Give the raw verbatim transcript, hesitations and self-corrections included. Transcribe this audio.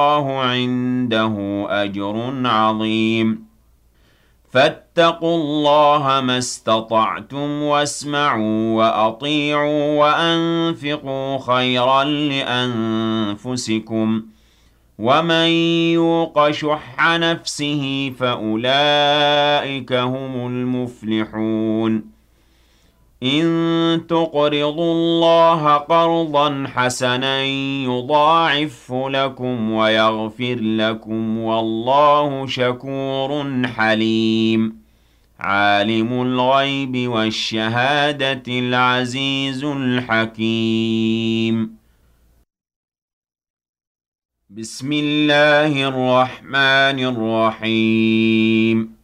الله عنده أجر عظيم فاتقوا الله ما استطعتم واسمعوا وأطيعوا وأنفقوا خيرا لأنفسكم ومن يوق شح نفسه فأولئك هم المفلحون إن تقرضوا الله قرضا حسنا يضاعفه لكم ويغفر لكم والله شكور حليم عالم الغيب والشهادة العزيز الحكيم بسم الله الرحمن الرحيم